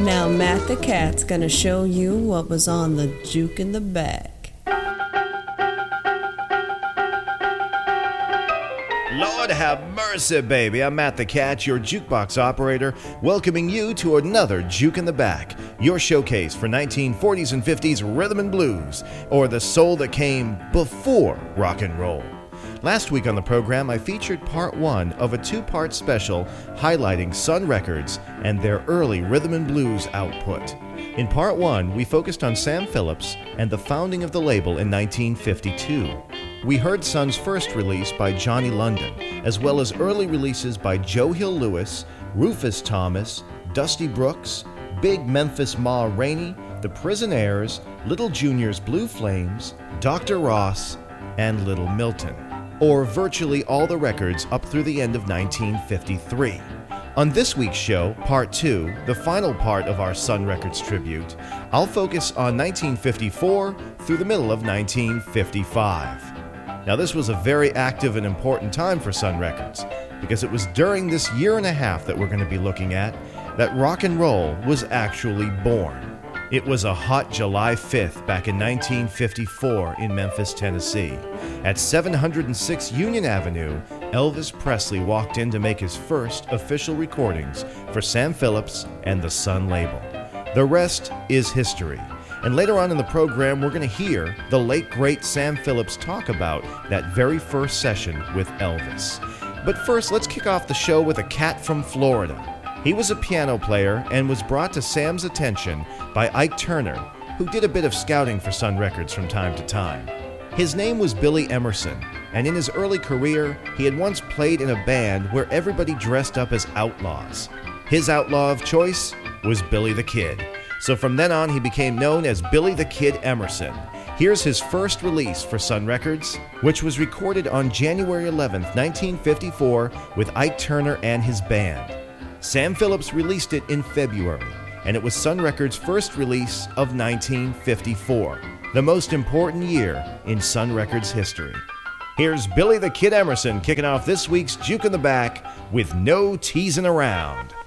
Now Matt the Cat's gonna show you what was on the juke in the back. Lord have mercy, baby. I'm Matt the Cat, your jukebox operator, welcoming you to another Juke in the Back, your showcase for 1940s and 50s rhythm and blues, or the soul that came before rock and roll. Last week on the program, I featured part one of a two-part special highlighting Sun Records and their early rhythm and blues output. In part one, we focused on Sam Phillips and the founding of the label in 1952. We heard Sun's first release by Johnny London, as well as early releases by Joe Hill Lewis, Rufus Thomas, Dusty Brooks, Big Memphis Ma Rainey, The Prisonaires, Little Junior's Blue Flames, Dr. Ross, and Little Milton, or virtually all the records up through the end of 1953. On this week's show, Part 2, the final part of our Sun Records tribute, I'll focus on 1954 through the middle of 1955. Now, this was a very active and important time for Sun Records, because it was during this year and a half that we're going to be looking at that rock and roll was actually born. It was a hot July 5th back in 1954 in Memphis, Tennessee. At 706 Union Avenue, Elvis Presley walked in to make his first official recordings for Sam Phillips and the Sun label. The rest is history. And later on in the program, we're going to hear the late, great Sam Phillips talk about that very first session with Elvis. But first, let's kick off the show with a cat from Florida. He was a piano player and was brought to Sam's attention by Ike Turner, who did a bit of scouting for Sun Records from time to time. His name was Billy Emerson, and in his early career, he had once played in a band where everybody dressed up as outlaws. His outlaw of choice was Billy the Kid. So from then on, he became known as Billy the Kid Emerson. Here's his first release for Sun Records, which was recorded on January 11th, 1954, with Ike Turner and his band. Sam Phillips released it in February, and it was Sun Records' first release of 1954, the most important year in Sun Records history. Here's Billy the Kid Emerson kicking off this week's Juke in the Back with No Teasing Around.